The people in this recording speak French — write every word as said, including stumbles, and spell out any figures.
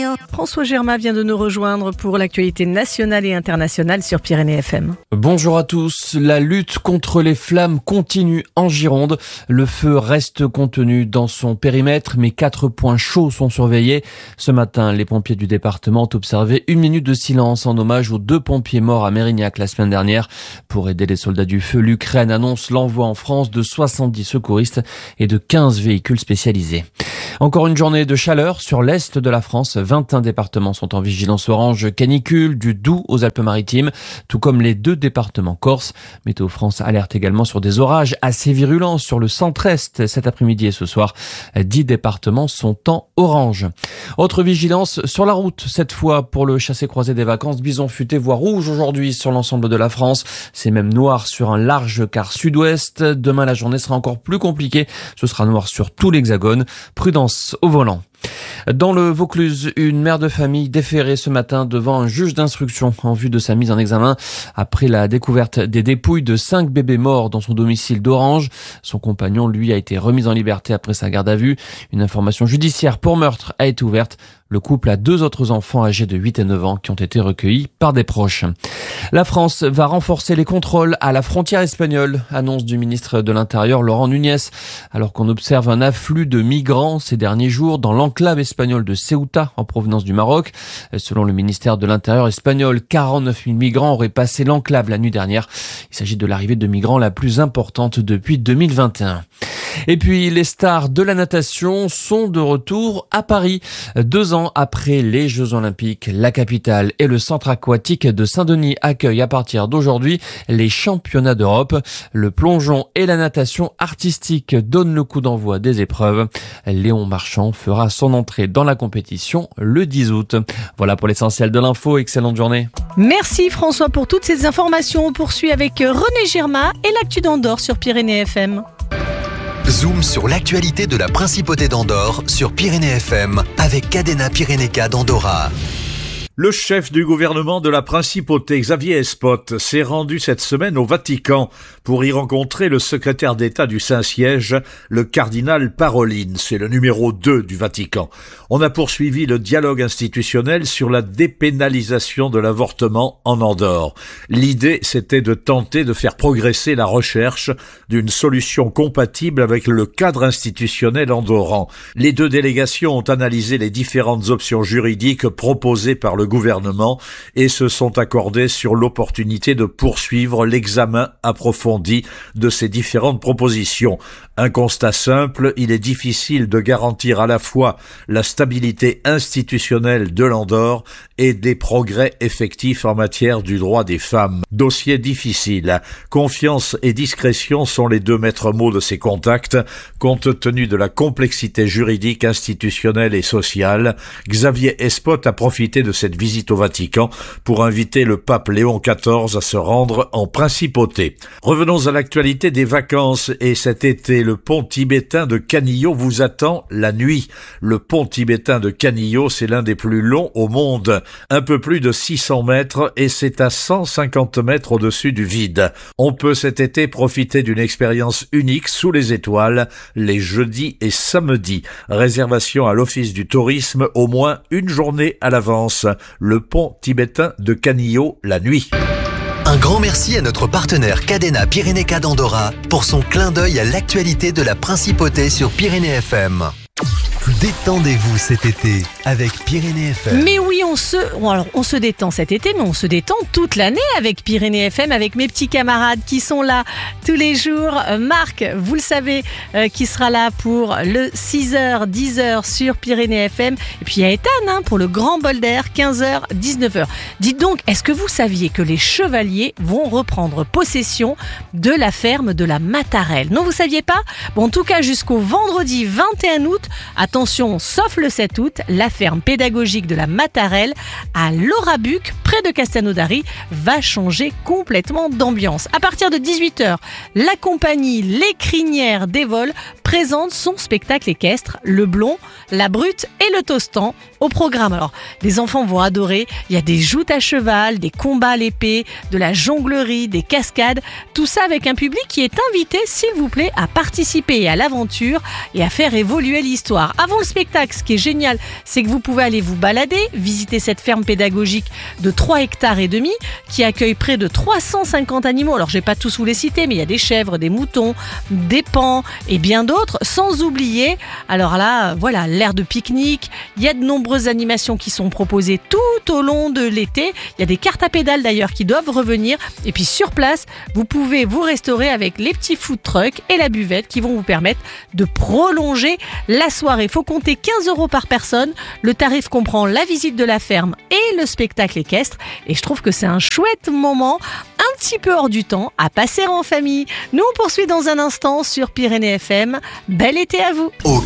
radio. François Germain vient de nous rejoindre pour l'actualité nationale et internationale sur Pyrénées F M. Bonjour à tous. La lutte contre les flammes continue en Gironde. Le feu reste contenu dans son périmètre, mais quatre points chauds sont surveillés. Ce matin, les pompiers du département ont observé une minute de silence en hommage aux deux pompiers morts à Mérignac la semaine dernière. Pour aider les soldats du feu, l'Ukraine annonce l'envoi en France de soixante-dix secouristes et de quinze véhicules spécialisés. Encore une journée de chaleur sur l'est de la France. vingt et un départements sont en vigilance orange canicule, du Doubs aux Alpes-Maritimes, tout comme les deux départements corse. Météo France alerte également sur des orages assez virulents sur le centre-est cet après-midi et ce soir. dix départements sont en orange. Autre vigilance sur la route, cette fois pour le chassé-croisé des vacances. Bison futé voie rouge aujourd'hui sur l'ensemble de la France. C'est même noir sur un large quart sud-ouest. Demain, la journée sera encore plus compliquée. Ce sera noir sur tout l'hexagone. Prudence au volant. Dans le Vaucluse, une mère de famille déférée ce matin devant un juge d'instruction en vue de sa mise en examen après la découverte des dépouilles de cinq bébés morts dans son domicile d'Orange. Son compagnon, lui, a été remis en liberté après sa garde à vue. Une information judiciaire pour meurtre a été ouverte. Le couple a deux autres enfants âgés de huit et neuf ans qui ont été recueillis par des proches. La France va renforcer les contrôles à la frontière espagnole, annonce du ministre de l'Intérieur Laurent Nunez, alors qu'on observe un afflux de migrants ces derniers jours dans l'enclave espagnole de Ceuta en provenance du Maroc. Selon le ministère de l'Intérieur espagnol, quarante-neuf mille migrants auraient passé l'enclave la nuit dernière. Il s'agit de l'arrivée de migrants la plus importante depuis deux mille vingt et un. Et puis, les stars de la natation sont de retour à Paris. Deux ans après les Jeux Olympiques, la capitale et le centre aquatique de Saint-Denis accueillent à partir d'aujourd'hui les championnats d'Europe. Le plongeon et la natation artistique donnent le coup d'envoi des épreuves. Léon Marchand fera son entrée dans la compétition le dix août. Voilà pour l'essentiel de l'info. Excellente journée. Merci François pour toutes ces informations. On poursuit avec René Girma et l'actu d'Andorre sur Pyrénées F M. Zoom sur l'actualité de la Principauté d'Andorre sur Pyrénées F M avec Cadena Pyrénéca d'Andorra. Le chef du gouvernement de la Principauté, Xavier Espot, s'est rendu cette semaine au Vatican pour y rencontrer le secrétaire d'État du Saint-Siège, le cardinal Parolin. C'est le numéro deux du Vatican. On a poursuivi le dialogue institutionnel sur la dépénalisation de l'avortement en Andorre. L'idée, c'était de tenter de faire progresser la recherche d'une solution compatible avec le cadre institutionnel andorran. Les deux délégations ont analysé les différentes options juridiques proposées par le Le gouvernement et se sont accordés sur l'opportunité de poursuivre l'examen approfondi de ces différentes propositions. Un constat simple, il est difficile de garantir à la fois la stabilité institutionnelle de l'Andorre et des progrès effectifs en matière du droit des femmes. Dossier difficile. Confiance et discrétion sont les deux maîtres mots de ces contacts, compte tenu de la complexité juridique, institutionnelle et sociale. Xavier Espot a profité de cette visite au Vatican pour inviter le pape Léon quatorze à se rendre en Principauté. Revenons à l'actualité des vacances et cet été, le pont tibétain de Canillo vous attend la nuit. Le pont tibétain de Canillo, c'est l'un des plus longs au monde. Un peu plus de six cents mètres et c'est à cent cinquante mètres au-dessus du vide. On peut cet été profiter d'une expérience unique sous les étoiles les jeudis et samedis. Réservation à l'Office du tourisme au moins une journée à l'avance. Le pont tibétain de Canillo la nuit. Un grand merci à notre partenaire Cadena Pyrénéca d'Andorra pour son clin d'œil à l'actualité de la Principauté sur Pyrénées F M. Détendez-vous cet été avec Pyrénées F M. Mais oui, on se, bon, alors, on se détend cet été, mais on se détend toute l'année avec Pyrénées F M, avec mes petits camarades qui sont là tous les jours. Marc, vous le savez, euh, qui sera là pour le six heures, dix heures sur Pyrénées F M. Et puis il y a Ethan hein, pour le grand bol d'air, quinze heures, dix-neuf heures. Dites donc, est-ce que vous saviez que les chevaliers vont reprendre possession de la ferme de la Matarelle? Non, vous saviez pas? Bon, en tout cas, jusqu'au vendredi vingt et un août, attention, sauf le sept août, la ferme pédagogique de la Matarelle à Laurabuc, près de Castelnaudary, va changer complètement d'ambiance. À partir de dix-huit heures, la compagnie Les Crinières des Vols présente son spectacle équestre, le blond, la brute et le tostan au programme. Alors, les enfants vont adorer. Il y a des joutes à cheval, des combats à l'épée, de la jonglerie, des cascades. Tout ça avec un public qui est invité, s'il vous plaît, à participer à l'aventure et à faire évoluer l'histoire. Avant le spectacle, ce qui est génial, c'est que vous pouvez aller vous balader, visiter cette ferme pédagogique de trois hectares et demi qui accueille près de trois cent cinquante animaux. Alors, je vais pas tous vous les citer, mais il y a des chèvres, des moutons, des paons et bien d'autres, sans oublier, alors là, voilà, l'aire de pique-nique. Il y a de nombreuses animations qui sont proposées tout au long de l'été. Il y a des cartes à pédales d'ailleurs qui doivent revenir. Et puis sur place, vous pouvez vous restaurer avec les petits food trucks et la buvette qui vont vous permettre de prolonger la soirée. Il faut compter quinze euros par personne. Le tarif comprend la visite de la ferme et le spectacle équestre. Et je trouve que c'est un chouette moment, un petit peu hors du temps, à passer en famille. Nous, on poursuit dans un instant sur Pyrénées F M. Bel été à vous!